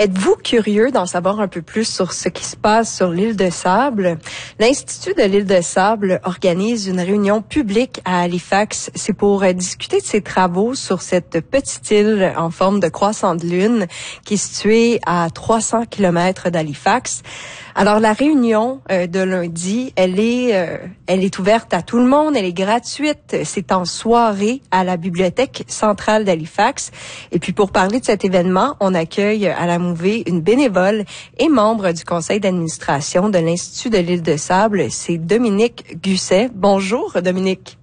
Êtes-vous curieux d'en savoir un peu plus sur ce qui se passe sur l'île de Sable? L'Institut de l'île de Sable organise une réunion publique à Halifax. C'est pour discuter de ses travaux sur cette petite île en forme de croissant de lune qui est située à 300 km d'Halifax. Alors, la réunion de lundi, elle est ouverte à tout le monde, elle est gratuite. C'est en soirée à la Bibliothèque centrale d'Halifax. Et puis, pour parler de cet événement, on accueille à la Mouvée une bénévole et membre du conseil d'administration de l'Institut de l'île de Sable. C'est Dominique Gusset. Bonjour, Dominique.